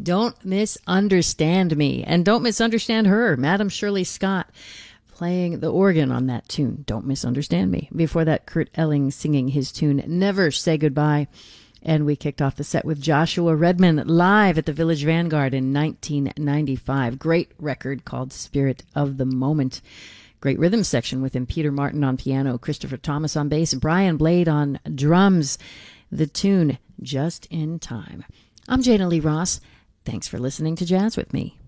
Don't Misunderstand Me. And don't misunderstand her, Madam Shirley Scott, playing the organ on that tune, Don't Misunderstand Me. Before that, Kurt Elling singing his tune, Never Say Goodbye. And we kicked off the set with Joshua Redman live at the Village Vanguard in 1995. Great record called Spirit of the Moment. Great rhythm section with him. Peter Martin on piano, Christopher Thomas on bass, Brian Blade on drums. The tune, Just in Time. I'm Jana Lee Ross. Thanks for listening to Jazz with Me.